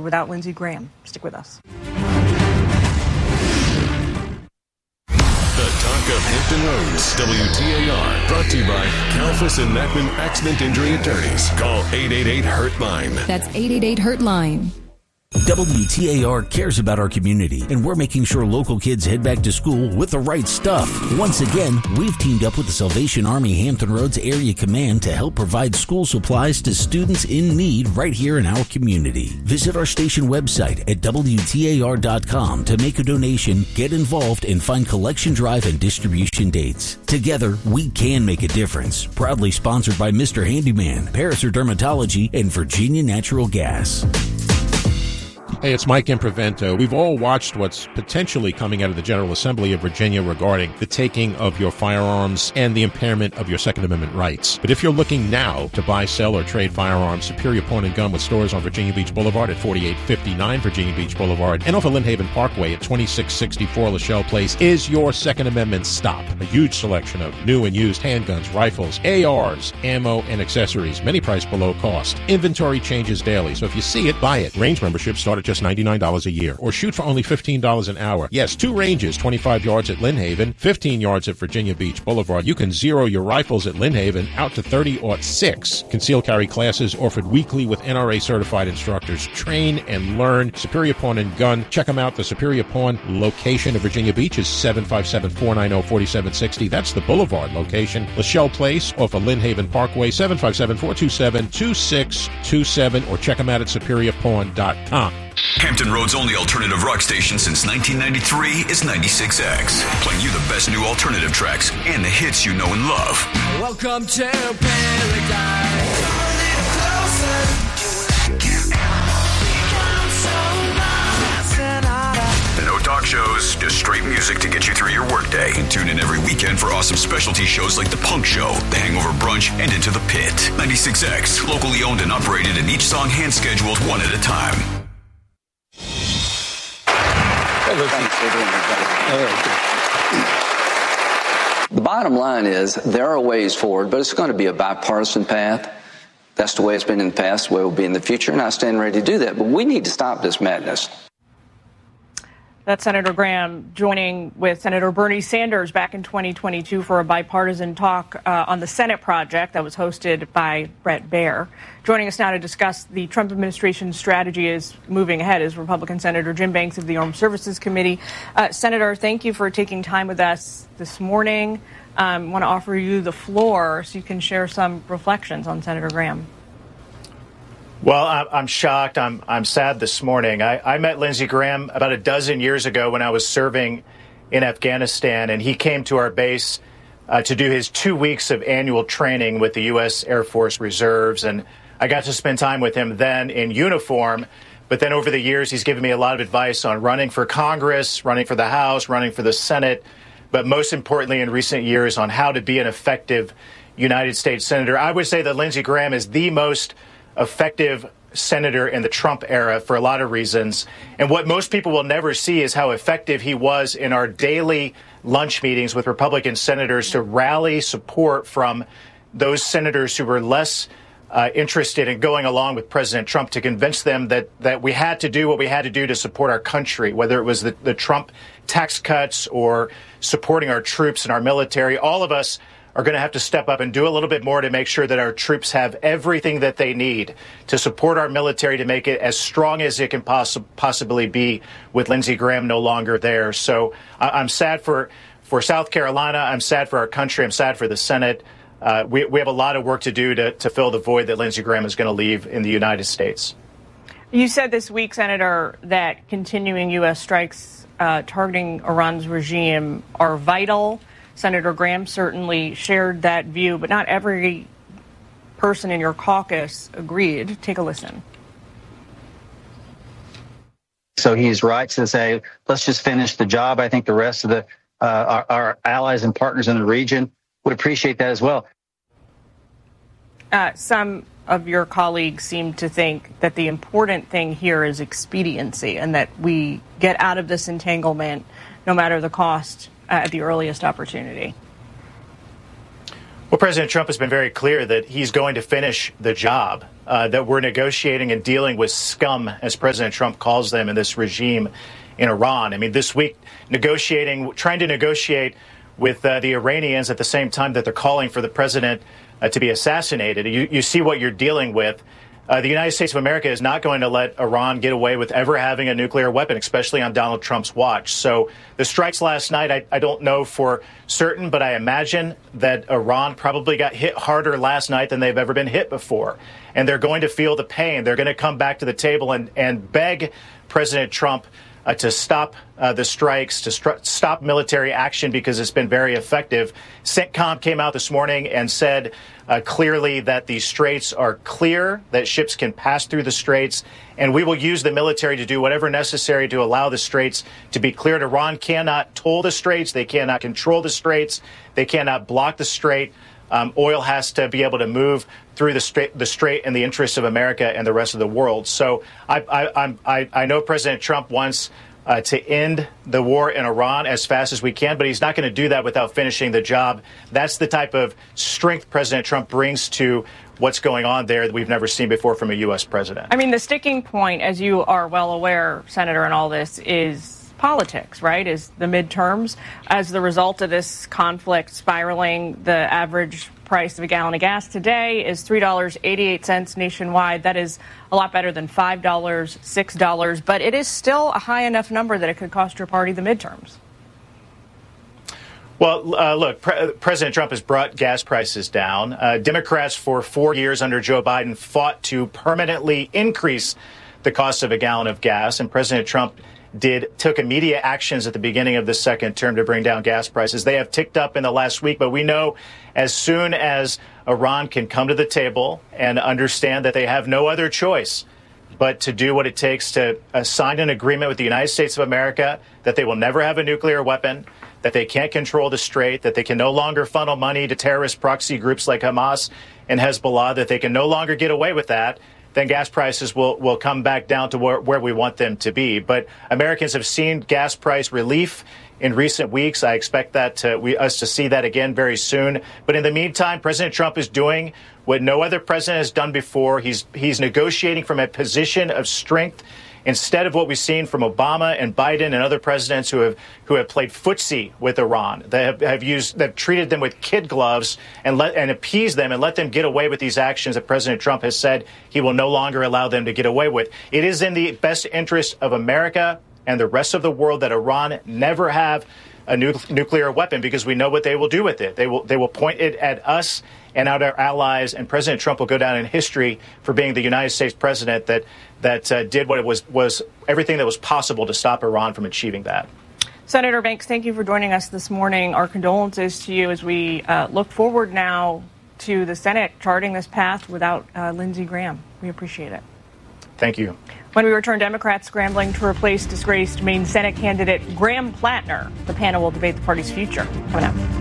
without Lindsey Graham. Stick with us. The Talk of Hampton Roads, WTAR, brought to you by Kalfas and Nachman Accident Injury Attorneys. Call 888-HURT-LINE. That's 888-HURT-LINE. WTAR cares about our community, and we're making sure local kids head back to school with the right stuff. Once again, we've teamed up with the Salvation Army Hampton Roads Area Command to help provide school supplies to students in need right here in our community. Visit our station website at WTAR.com to make a donation, get involved, and find collection drive and distribution dates. Together, we can make a difference. Proudly sponsored by Mr. Handyman, Paraser Dermatology, and Virginia Natural Gas. Hey, it's Mike Improvento. We've all watched what's potentially coming out of the General Assembly of Virginia regarding the taking of your firearms and the impairment of your Second Amendment rights. But if you're looking now to buy, sell, or trade firearms, Superior Pawn and Gun with stores on Virginia Beach Boulevard at 4859 Virginia Beach Boulevard and off of Lynnhaven Parkway at 2664 Lachelle Place is your Second Amendment stop. A huge selection of new and used handguns, rifles, ARs, ammo, and accessories, many priced below cost. Inventory changes daily, so if you see it, buy it. Range memberships start at just $99 a year, or shoot for only $15 an hour. Yes, 2 ranges, 25 yards at Lynnhaven, 15 yards at Virginia Beach Boulevard. You can zero your rifles at Lynnhaven out to 30-06. Concealed carry classes offered weekly with NRA certified instructors. Train and learn. Superior Pawn and Gun. Check them out. The Superior Pawn location of Virginia Beach is 757-490-4760. That's the Boulevard location. Lachelle Place off of Lynnhaven Parkway, 757-427-2627, or check them out at superiorpawn.com. Hampton Road's only alternative rock station since 1993 is 96X, playing you the best new alternative tracks and the hits you know and love. Welcome to paradise. No talk shows, just straight music to get you through your workday. And tune in every weekend for awesome specialty shows like The Punk Show, The Hangover Brunch, and Into the Pit. 96X, locally owned and operated, and each song hand-scheduled one at a time. The bottom line is there are ways forward, but it's going to be a bipartisan path. That's the way it's been in the past, the way it will be in the future, and I stand ready to do that. But we need to stop this madness. That's Senator Graham joining with Senator Bernie Sanders back in 2022 for a bipartisan talk on the Senate project that was hosted by Bret Baier. Joining us now to discuss the Trump administration's strategy is moving ahead is Republican Senator Jim Banks of the Armed Services Committee. Senator, thank you for taking time with us this morning. I want to offer you the floor so you can share some reflections on Senator Graham. Well, I'm shocked. I'm sad this morning. I met Lindsey Graham about a dozen years ago when I was serving in Afghanistan, and he came to our base to do his 2 weeks of annual training with the U.S. Air Force Reserves. And I got to spend time with him then in uniform. But then over the years, he's given me a lot of advice on running for Congress, running for the House, running for the Senate, but most importantly in recent years on how to be an effective United States senator. I would say that Lindsey Graham is the most effective senator in the Trump era for a lot of reasons. And what most people will never see is how effective he was in our daily lunch meetings with Republican senators to rally support from those senators who were less interested in going along with President Trump, to convince them that we had to do what we had to do to support our country, whether it was the Trump tax cuts or supporting our troops and our military. All of us are going to have to step up and do a little bit more to make sure that our troops have everything that they need to support our military, to make it as strong as it can possibly be with Lindsey Graham no longer there. So I'm sad for South Carolina. I'm sad for our country. I'm sad for the Senate. We have a lot of work to do to fill the void that Lindsey Graham is going to leave in the United States. You said this week, Senator, that continuing U.S. strikes targeting Iran's regime are vital. Senator Graham certainly shared that view, but not every person in your caucus agreed. Take a listen. So he's right to say, let's just finish the job. I think the rest of our allies and partners in the region would appreciate that as well. Some of your colleagues seem to think that the important thing here is expediency and that we get out of this entanglement no matter the cost at the earliest opportunity. Well, President Trump has been very clear that he's going to finish the job. that we're negotiating and dealing with scum, as President Trump calls them, in this regime in Iran. I mean, this week, trying to negotiate with the Iranians at the same time that they're calling for the president to be assassinated. You see what you're dealing with. The United States of America is not going to let Iran get away with ever having a nuclear weapon, especially on Donald Trump's watch. So the strikes last night, I don't know for certain, but I imagine that Iran probably got hit harder last night than they've ever been hit before. And they're going to feel the pain. They're going to come back to the table and beg President Trump to stop the strikes, to stop military action, because it's been very effective. CENTCOM came out this morning and said clearly that the straits are clear, that ships can pass through the straits, and we will use the military to do whatever necessary to allow the straits to be cleared. Iran cannot toll the straits. They cannot control the straits. They cannot block the strait. Oil has to be able to move through the strait in the interests of America and the rest of the world. So I know President Trump wants to end the war in Iran as fast as we can, but he's not going to do that without finishing the job. That's the type of strength President Trump brings to what's going on there that we've never seen before from a U.S. president. I mean, the sticking point, as you are well aware, Senator, in all this is politics, right? Is the midterms. As the result of this conflict spiraling, the average price of a gallon of gas today is $3.88 nationwide. That is a lot better than $5, $6, but it is still a high enough number that it could cost your party the midterms. Well, look, President Trump has brought gas prices down. Democrats for 4 years under Joe Biden fought to permanently increase the cost of a gallon of gas, and President Trump took immediate actions at the beginning of the second term to bring down gas prices. They have ticked up in the last week, but we know as soon as Iran can come to the table and understand that they have no other choice but to do what it takes to sign an agreement with the United States of America that they will never have a nuclear weapon, that they can't control the strait, that they can no longer funnel money to terrorist proxy groups like Hamas and Hezbollah, that they can no longer get away with that, then gas prices will come back down to where we want them to be. But Americans have seen gas price relief in recent weeks. I expect that us to see that again very soon. But in the meantime, President Trump is doing what no other president has done before. He's negotiating from a position of strength, instead of what we've seen from Obama and Biden and other presidents who have played footsie with Iran. They've treated them with kid gloves and appeased them and let them get away with these actions that President Trump has said he will no longer allow them to get away with. It is in the best interest of America and the rest of the world that Iran never have a nuclear weapon, because we know what they will do with it. They will point it at us and at our allies, and President Trump will go down in history for being the United States president that did what it was everything that was possible to stop Iran from achieving that. Senator Banks, thank you for joining us this morning. Our condolences to you as we look forward now to the Senate charting this path without Lindsey Graham. We appreciate it. Thank you. When we return, Democrats scrambling to replace disgraced Maine Senate candidate Graham Plattner. The panel will debate the party's future. Coming up.